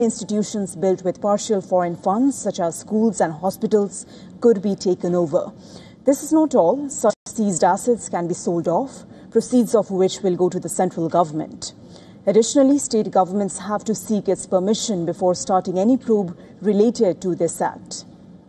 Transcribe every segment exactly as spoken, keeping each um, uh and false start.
institutions built with partial foreign funds, such as schools and hospitals, could be taken over. This is not all. Such seized assets can be sold off, proceeds of which will go to the central government. Additionally, state governments have to seek its permission before starting any probe related to this act.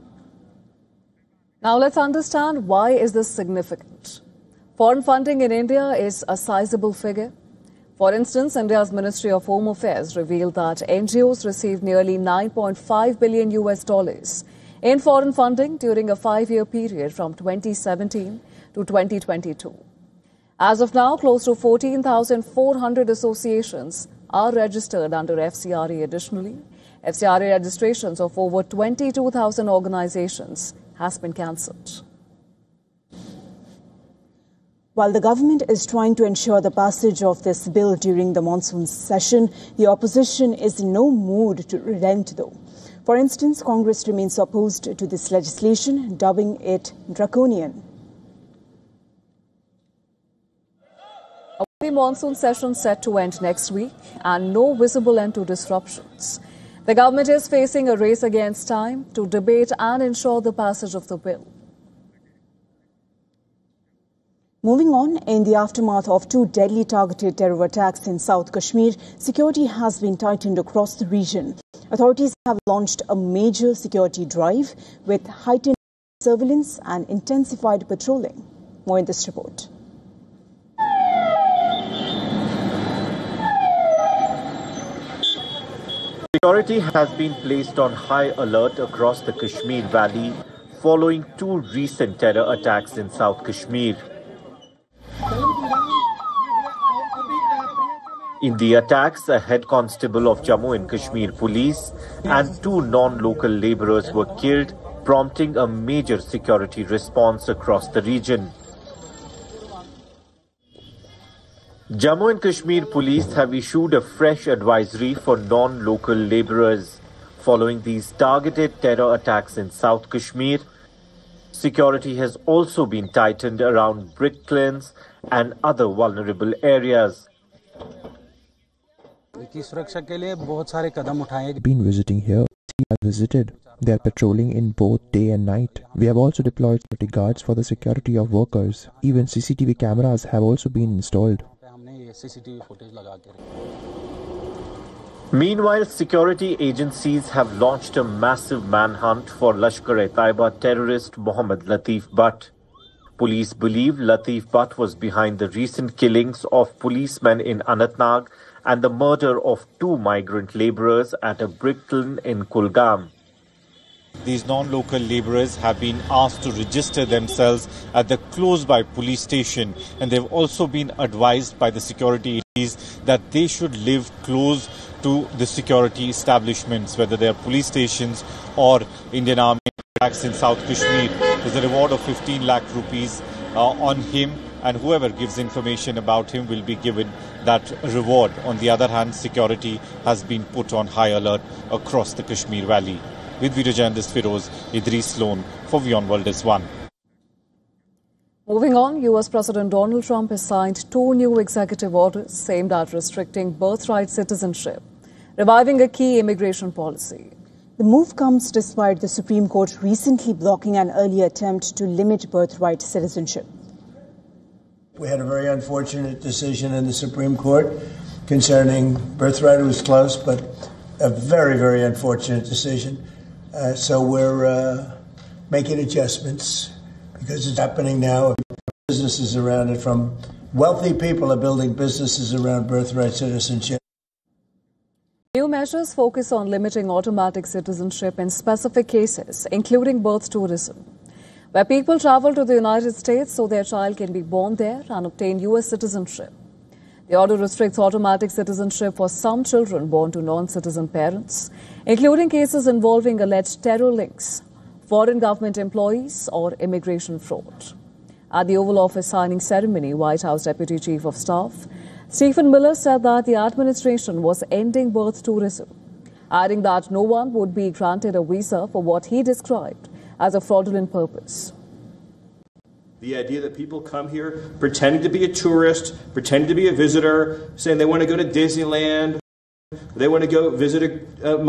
Now let's understand, why is this significant? Foreign funding in India is a sizable figure. For instance, India's Ministry of Home Affairs revealed that N G Os received nearly nine point five billion U S dollars in foreign funding during a five-year period from twenty seventeen to twenty twenty-two. As of now, close to fourteen thousand four hundred associations are registered under F C R A. Additionally, F C R A registrations of over twenty-two thousand organizations has been cancelled. While the government is trying to ensure the passage of this bill during the monsoon session, the opposition is in no mood to relent, though. For instance, Congress remains opposed to this legislation, dubbing it draconian. The monsoon session set to end next week, and no visible end to disruptions. The government is facing a race against time to debate and ensure the passage of the bill. Moving on, in the aftermath of two deadly targeted terror attacks in South Kashmir, security has been tightened across the region. Authorities have launched a major security drive with heightened surveillance and intensified patrolling. More in this report. Security has been placed on high alert across the Kashmir Valley following two recent terror attacks in South Kashmir. In the attacks, a head constable of Jammu and Kashmir Police and two non-local labourers were killed, prompting a major security response across the region. Jammu and Kashmir Police have issued a fresh advisory for non-local labourers. Following these targeted terror attacks in South Kashmir, security has also been tightened around brick kilns and other vulnerable areas. Been visiting here. We have visited. They are patrolling in both day and night. We have also deployed security guards for the security of workers. Even C C T V cameras have also been installed. Meanwhile, security agencies have launched a massive manhunt for Lashkar-e-Taiba terrorist Mohammad Latif Butt. Police believe Latif Butt was behind the recent killings of policemen in Anantnag and the murder of two migrant labourers at a brick kiln in Kulgam. These non-local labourers have been asked to register themselves at the close-by police station, and they've also been advised by the security agencies that they should live close to the security establishments, whether they are police stations or Indian Army attacks in South Kashmir. There's a reward of fifteen lakh rupees uh, on him, and whoever gives information about him will be given that reward. On the other hand, security has been put on high alert across the Kashmir Valley. With video journalist Firoz, Idris Sloan for WION World is One. Moving on, U S President Donald Trump has signed two new executive orders aimed at restricting birthright citizenship, reviving a key immigration policy. The move comes despite the Supreme Court recently blocking an earlier attempt to limit birthright citizenship. We had a very unfortunate decision in the Supreme Court concerning birthright. It was close, but a very, very unfortunate decision. Uh, so we're uh, making adjustments because it's happening now. Businesses around it, from wealthy people are building businesses around birthright citizenship. New measures focus on limiting automatic citizenship in specific cases, including birth tourism, where people travel to the United States so their child can be born there and obtain U S citizenship. The order restricts automatic citizenship for some children born to non-citizen parents, including cases involving alleged terror links, foreign government employees, or immigration fraud. At the Oval Office signing ceremony, White House Deputy Chief of Staff Stephen Miller said that the administration was ending birth tourism, adding that no one would be granted a visa for what he described as a fraudulent purpose. The idea that people come here pretending to be a tourist, pretending to be a visitor, saying they want to go to Disneyland, they want to go visit a, a